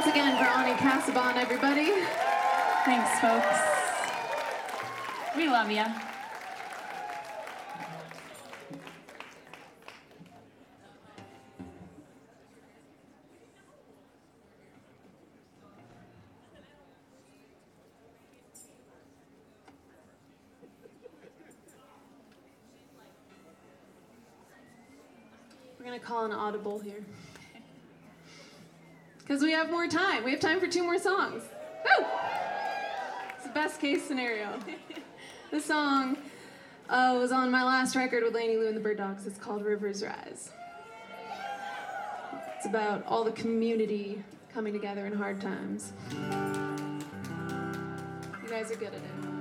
once again for Ani Casabon, everybody. Thanks, folks. We love you. We're going to call an audible here. Because we have more time. We have time for 2 more songs. Woo! It's the best case scenario. This song was on my last record with Lainey Lou and the Bird Dogs. It's called Rivers Rise. It's about all the community coming together in hard times. You guys are good at it.